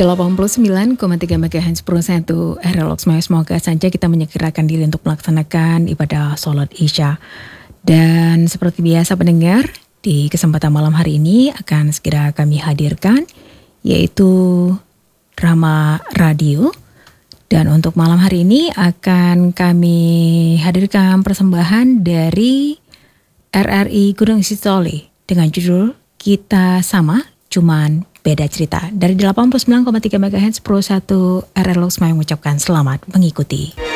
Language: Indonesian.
89,3 MHz Pro 1 RLOX Maya. Semoga saja kita menyegerakan diri untuk melaksanakan ibadah sholat Isya. Dan seperti biasa pendengar, di kesempatan malam hari ini akan segera kami hadirkan yaitu Rama Radio. Dan untuk malam hari ini akan kami hadirkan persembahan dari RRI Gunung Sitoli dengan judul Kita Sama Cuman Beda Cerita. Dari 89,3 MHz Pro 1 RRI Maya mengucapkan selamat mengikuti.